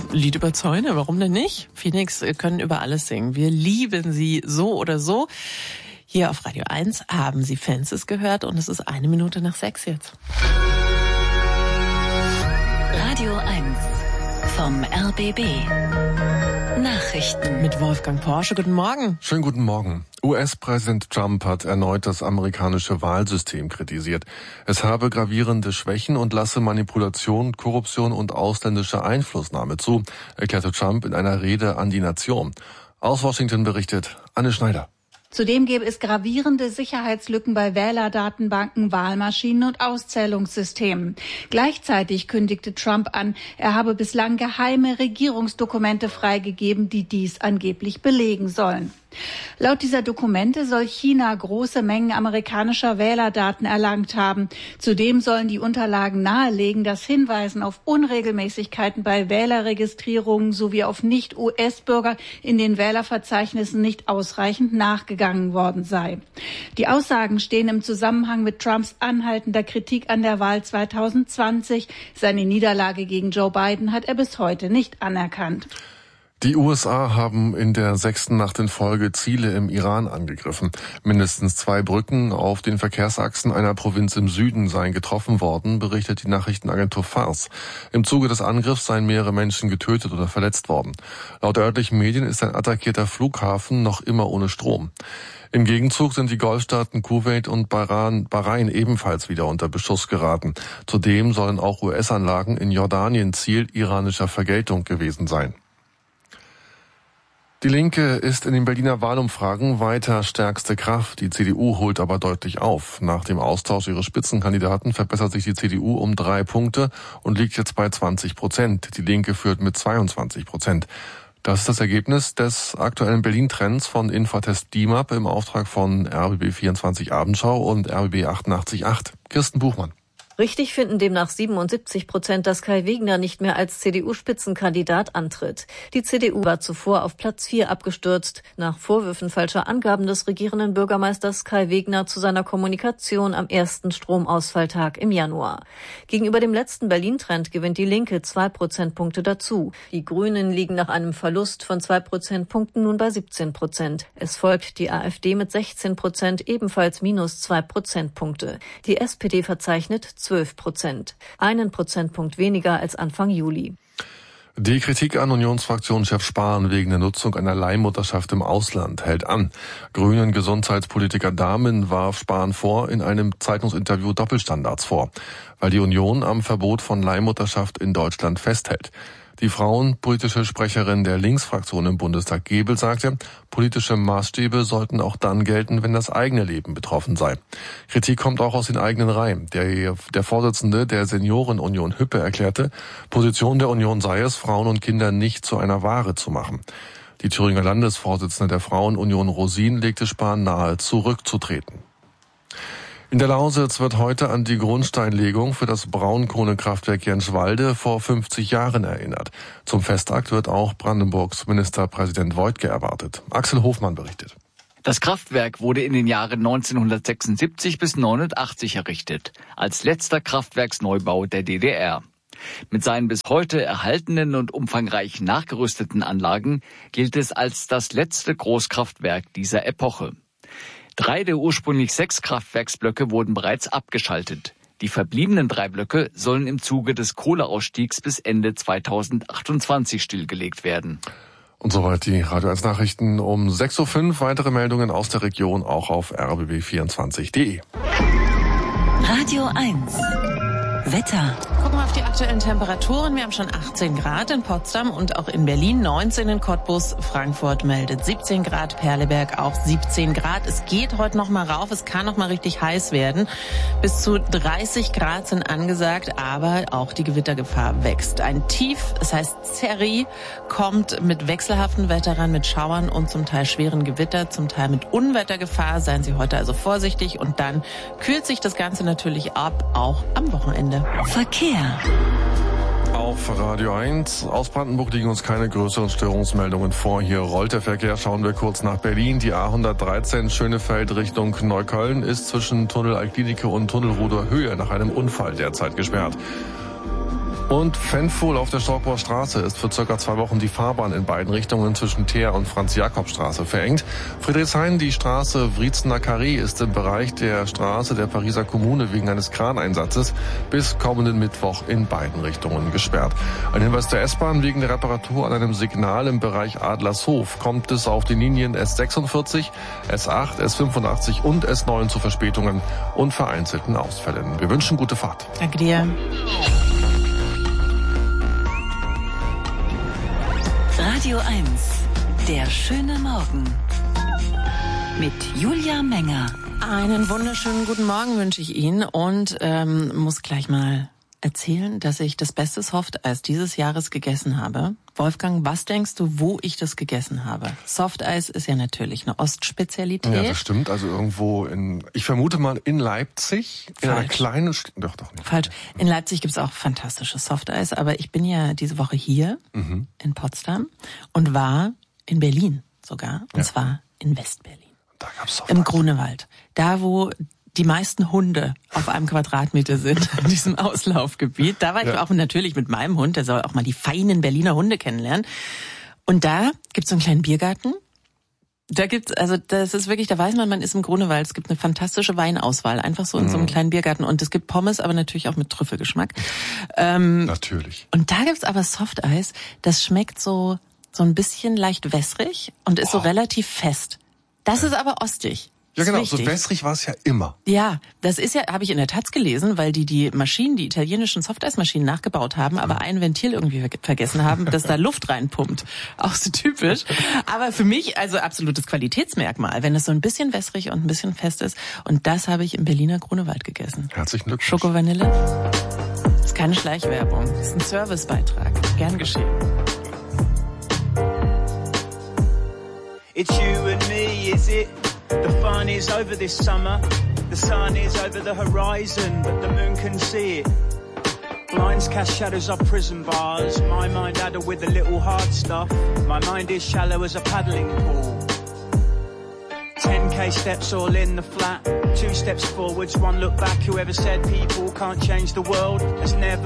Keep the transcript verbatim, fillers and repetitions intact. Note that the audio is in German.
Lied über Zäune, warum denn nicht? Phoenix können über alles singen. Wir lieben sie so oder so. Hier auf Radio eins haben Sie Fences gehört und es ist eine Minute nach sechs jetzt. Radio eins vom R B B. Nachrichten mit Wolfgang Porsche. Guten Morgen. Schönen guten Morgen. U S-Präsident Trump hat erneut das amerikanische Wahlsystem kritisiert. Es habe gravierende Schwächen und lasse Manipulation, Korruption und ausländische Einflussnahme zu, erklärte Trump in einer Rede an die Nation. Aus Washington berichtet Anne Schneider. Zudem gäbe es gravierende Sicherheitslücken bei Wählerdatenbanken, Wahlmaschinen und Auszählungssystemen. Gleichzeitig kündigte Trump an, er habe bislang geheime Regierungsdokumente freigegeben, die dies angeblich belegen sollen. Laut dieser Dokumente soll China große Mengen amerikanischer Wählerdaten erlangt haben. Zudem sollen die Unterlagen nahelegen, dass Hinweisen auf Unregelmäßigkeiten bei Wählerregistrierungen sowie auf Nicht-U S-Bürger in den Wählerverzeichnissen nicht ausreichend nachgegangen worden sei. Die Aussagen stehen im Zusammenhang mit Trumps anhaltender Kritik an der Wahl zweitausendzwanzig. Seine Niederlage gegen Joe Biden hat er bis heute nicht anerkannt. Die U S A haben in der sechsten Nacht in Folge Ziele im Iran angegriffen. Mindestens zwei Brücken auf den Verkehrsachsen einer Provinz im Süden seien getroffen worden, berichtet die Nachrichtenagentur Fars. Im Zuge des Angriffs seien mehrere Menschen getötet oder verletzt worden. Laut örtlichen Medien ist ein attackierter Flughafen noch immer ohne Strom. Im Gegenzug sind die Golfstaaten Kuwait und Bahrain, Bahrain ebenfalls wieder unter Beschuss geraten. Zudem sollen auch U S-Anlagen in Jordanien Ziel iranischer Vergeltung gewesen sein. Die Linke ist in den Berliner Wahlumfragen weiter stärkste Kraft. Die C D U holt aber deutlich auf. Nach dem Austausch ihres Spitzenkandidaten verbessert sich die C D U um drei Punkte und liegt jetzt bei zwanzig Prozent. Die Linke führt mit zweiundzwanzig Prozent. Das ist das Ergebnis des aktuellen Berlin-Trends von Infratest D I M A P im Auftrag von R B B vierundzwanzig Abendschau und R B B achtundachtzig Komma acht. Kirsten Buchmann. Richtig finden demnach siebenundsiebzig Prozent, dass Kai Wegner nicht mehr als C D U-Spitzenkandidat antritt. Die C D U war zuvor auf Platz vier abgestürzt, nach Vorwürfen falscher Angaben des regierenden Bürgermeisters Kai Wegner zu seiner Kommunikation am ersten Stromausfalltag im Januar. Gegenüber dem letzten Berlin-Trend gewinnt die Linke zwei Prozentpunkte dazu. Die Grünen liegen nach einem Verlust von zwei Prozentpunkten nun bei siebzehn Prozent. Es folgt die AfD mit sechzehn Prozent, ebenfalls minus zwei Prozentpunkte. Die S P D verzeichnet zwölf Prozent, einen Prozentpunkt weniger als Anfang Juli. Die Kritik an Unionsfraktionschef Spahn wegen der Nutzung einer Leihmutterschaft im Ausland hält an. Grünen Gesundheitspolitiker Dahmen warf Spahn vor, in einem Zeitungsinterview Doppelstandards vor, weil die Union am Verbot von Leihmutterschaft in Deutschland festhält. Die frauenpolitische Sprecherin der Linksfraktion im Bundestag Gebel sagte, politische Maßstäbe sollten auch dann gelten, wenn das eigene Leben betroffen sei. Kritik kommt auch aus den eigenen Reihen. Der, der Vorsitzende der Seniorenunion Hüppe erklärte, Position der Union sei es, Frauen und Kinder nicht zu einer Ware zu machen. Die Thüringer Landesvorsitzende der Frauenunion Rosin legte Spahn nahe, zurückzutreten. In der Lausitz wird heute an die Grundsteinlegung für das Braunkohlekraftwerk Jenschwalde vor fünfzig Jahren erinnert. Zum Festakt wird auch Brandenburgs Ministerpräsident Woidke erwartet. Axel Hofmann berichtet. Das Kraftwerk wurde in den Jahren neunzehnhundertsechsundsiebzig bis neunundachtzig errichtet, als letzter Kraftwerksneubau der D D R. Mit seinen bis heute erhaltenen und umfangreich nachgerüsteten Anlagen gilt es als das letzte Großkraftwerk dieser Epoche. Drei der ursprünglich sechs Kraftwerksblöcke wurden bereits abgeschaltet. Die verbliebenen drei Blöcke sollen im Zuge des Kohleausstiegs bis Ende zweitausendachtundzwanzig stillgelegt werden. Und soweit die Radio eins Nachrichten um sechs Uhr fünf. Weitere Meldungen aus der Region auch auf r b b vierundzwanzig punkt de. Radio eins Wetter. Gucken wir auf die aktuellen Temperaturen. Wir haben schon achtzehn Grad in Potsdam und auch in Berlin, neunzehn in Cottbus. Frankfurt meldet siebzehn Grad, Perleberg auch siebzehn Grad. Es geht heute noch mal rauf, es kann noch mal richtig heiß werden. Bis zu dreißig Grad sind angesagt, aber auch die Gewittergefahr wächst. Ein Tief, es heißt Zerri, kommt mit wechselhaften Wetter ran, mit Schauern und zum Teil schweren Gewitter, zum Teil mit Unwettergefahr. Seien Sie heute also vorsichtig und dann kühlt sich das Ganze natürlich ab, auch am Wochenende. Verkehr. Auf Radio eins. Aus Brandenburg liegen uns keine größeren Störungsmeldungen vor. Hier rollt der Verkehr. Schauen wir kurz nach Berlin. Die A hundertdreizehn Schönefeld Richtung Neukölln ist zwischen Tunnel Altklinike und Tunnel Ruder Höhe nach einem Unfall derzeit gesperrt. Und Fanfohl auf der Storkower Straße ist für circa zwei Wochen die Fahrbahn in beiden Richtungen zwischen Teer und Franz-Jakob-Straße verengt. Friedrichshain, die Straße Wriezener Carré, ist im Bereich der Straße der Pariser Kommune wegen eines Kraneinsatzes bis kommenden Mittwoch in beiden Richtungen gesperrt. Ein Hinweis der S-Bahn: wegen der Reparatur an einem Signal im Bereich Adlershof kommt es auf den Linien S sechsundvierzig, S acht, S fünfundachtzig und S neun zu Verspätungen und vereinzelten Ausfällen. Wir wünschen gute Fahrt. Danke dir. Radio eins, der schöne Morgen mit Julia Menger. Einen wunderschönen guten Morgen wünsche ich Ihnen und ähm, muss gleich mal erzählen, dass ich das beste Softeis dieses Jahres gegessen habe. Wolfgang, was denkst du, wo ich das gegessen habe? Softeis ist ja natürlich eine Ostspezialität. Ja, das stimmt. Also irgendwo in, ich vermute mal in Leipzig, Falsch. in einer kleinen St- Doch, doch nicht. Falsch. In Leipzig gibt's auch fantastisches Softeis, aber ich bin ja diese Woche hier mhm. in Potsdam und war in Berlin sogar, und ja. zwar in Westberlin. Da gab's Softeis. Im Grunewald. Da, wo die meisten Hunde auf einem Quadratmeter sind, in diesem Auslaufgebiet. Da war ich ja. auch natürlich mit meinem Hund, der soll auch mal die feinen Berliner Hunde kennenlernen. Und da gibt's so einen kleinen Biergarten. Da gibt's, also das ist wirklich, da weiß man, man ist im Grunewald. Es gibt eine fantastische Weinauswahl, einfach so in mm. so einem kleinen Biergarten. Und es gibt Pommes, aber natürlich auch mit Trüffelgeschmack. Ähm, natürlich. Und da gibt's aber Softeis, das schmeckt so so ein bisschen leicht wässrig und ist oh. so relativ fest. Das ja. ist aber ostig. Ja, genau, so wässrig war es ja immer. Ja, das ist ja, habe ich in der Taz gelesen, weil die die Maschinen, die italienischen Softeismaschinen nachgebaut haben, aber ein Ventil irgendwie ver- vergessen haben, dass da Luft reinpumpt. Auch so typisch. Aber für mich also absolutes Qualitätsmerkmal, wenn es so ein bisschen wässrig und ein bisschen fest ist. Und das habe ich im Berliner Grunewald gegessen. Herzlichen Glückwunsch. Schoko-Vanille. Ist keine Schleichwerbung, ist ein Servicebeitrag. Gern geschehen. It's you and me, is it? The fun is over this summer. The sun is over the horizon, but the moon can see it. Blinds cast shadows off prison bars. My mind addled with a little hard stuff. My mind is shallow as a paddling pool. ten K steps all in the flat. Two steps forwards, one look back. Whoever said people can't change the world has never